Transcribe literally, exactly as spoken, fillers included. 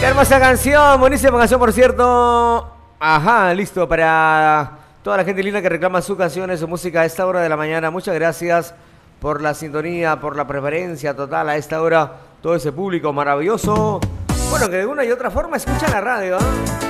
Qué hermosa canción, buenísima canción, por cierto. Ajá, listo, para toda la gente linda que reclama sus canciones, su música a esta hora de la mañana. Muchas gracias por la sintonía, por la preferencia total a esta hora. Todo ese público maravilloso. Bueno, que de una y otra forma escucha la radio, ¿eh?